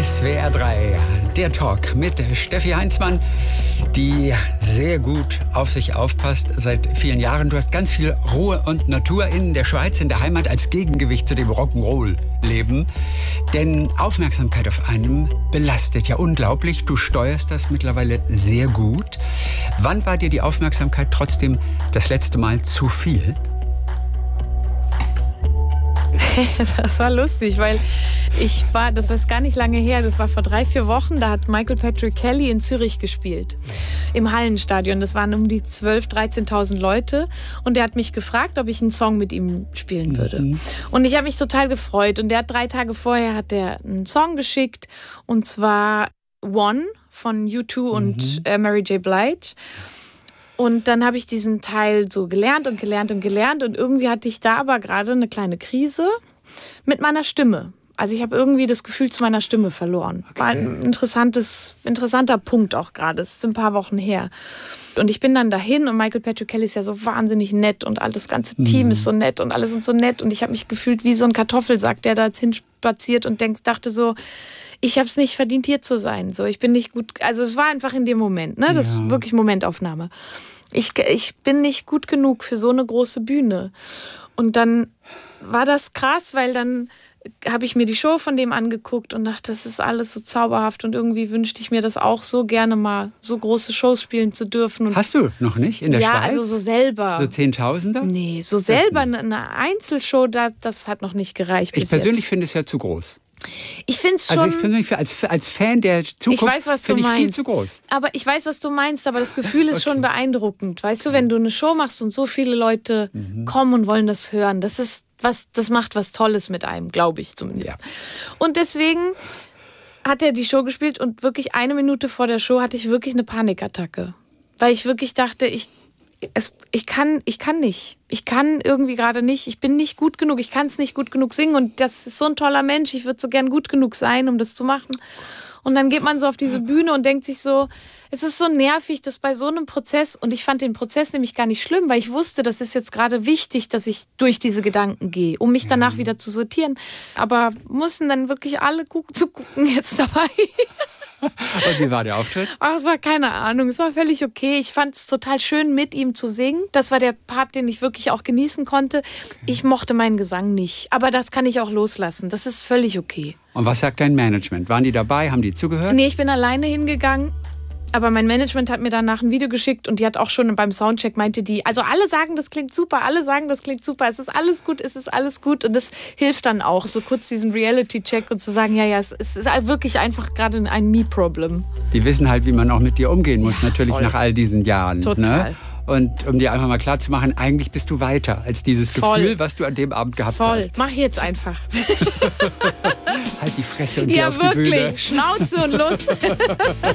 SWR 3, der Talk mit Steffi Heinzmann, die sehr gut auf sich aufpasst seit vielen Jahren. Du hast ganz viel Ruhe und Natur in der Schweiz, in der Heimat, als Gegengewicht zu dem Rock'n'Roll-Leben. Denn Aufmerksamkeit auf einem belastet ja unglaublich. Du steuerst das mittlerweile sehr gut. Wann war dir die Aufmerksamkeit trotzdem das letzte Mal zu viel? Das war lustig, weil das war gar nicht lange her, das war vor 3-4 Wochen, da hat Michael Patrick Kelly in Zürich gespielt, im Hallenstadion. Das waren um die 12.000, 13.000 Leute und der hat mich gefragt, ob ich einen Song mit ihm spielen würde. Und ich habe mich total gefreut und der hat 3 Tage vorher einen Song geschickt und zwar One von U2 und Mary J. Blige. Und dann habe ich diesen Teil so gelernt und irgendwie hatte ich da aber gerade eine kleine Krise mit meiner Stimme. Also ich habe irgendwie das Gefühl zu meiner Stimme verloren. War ein interessanter Punkt auch gerade. Es ist ein paar Wochen her. Und ich bin dann dahin und Michael Patrick Kelly ist ja so wahnsinnig nett und das ganze Team ist so nett und alle sind so nett. Und ich habe mich gefühlt wie so ein Kartoffelsack, der da jetzt hinspaziert und dachte so, ich habe es nicht verdient, hier zu sein. So, ich bin nicht gut. Also es war einfach in dem Moment, ne? Das ist wirklich Momentaufnahme. Ich bin nicht gut genug für so eine große Bühne. Und dann war das krass, weil dann habe ich mir die Show von dem angeguckt und dachte, das ist alles so zauberhaft und irgendwie wünschte ich mir das auch so gerne mal, so große Shows spielen zu dürfen. Und hast du noch nicht in der Schweiz? Ja, also so selber. So Zehntausender? Nee, so selber eine Einzelshow, das hat noch nicht gereicht bis Ich persönlich jetzt. finde es ja zu groß. Ich finde es schon... Also ich persönlich als Fan der Zukunft finde ich viel zu groß. Aber ich weiß, was du meinst, aber das Gefühl ist schon beeindruckend. Weißt du, wenn du eine Show machst und so viele Leute kommen und wollen das hören, das macht was Tolles mit einem, glaube ich zumindest. Ja. Und deswegen hat er die Show gespielt und wirklich 1 Minute vor der Show hatte ich wirklich eine Panikattacke. Weil ich wirklich dachte, ich kann nicht. Ich kann irgendwie gerade nicht. Ich bin nicht gut genug. Ich kann es nicht gut genug singen. Und das ist so ein toller Mensch. Ich würde so gern gut genug sein, um das zu machen. Und dann geht man so auf diese Bühne und denkt sich so, es ist so nervig, dass bei so einem Prozess, und ich fand den Prozess nämlich gar nicht schlimm, weil ich wusste, das ist jetzt gerade wichtig, dass ich durch diese Gedanken gehe, um mich danach wieder zu sortieren. Aber mussten dann wirklich alle zugucken jetzt dabei. Und wie war der Auftritt? Ach, es war keine Ahnung, es war völlig okay. Ich fand es total schön, mit ihm zu singen. Das war der Part, den ich wirklich auch genießen konnte. Ich mochte meinen Gesang nicht, aber das kann ich auch loslassen. Das ist völlig okay. Und was sagt dein Management? Waren die dabei? Haben die zugehört? Nee, ich bin alleine hingegangen. Aber mein Management hat mir danach ein Video geschickt und die hat auch schon beim Soundcheck meinte die, also alle sagen, das klingt super, es ist alles gut und das hilft dann auch, so kurz diesen Reality-Check und zu sagen, ja, es ist wirklich einfach gerade ein Me-Problem. Die wissen halt, wie man auch mit dir umgehen muss, natürlich voll. Nach all diesen Jahren. Total. Ne? Und um dir einfach mal klar zu machen, eigentlich bist du weiter als dieses Gefühl, was du an dem Abend gehabt hast. Mach jetzt einfach. Halt die Fresse und geh auf die Bühne. Ja, wirklich. Schnauze und los.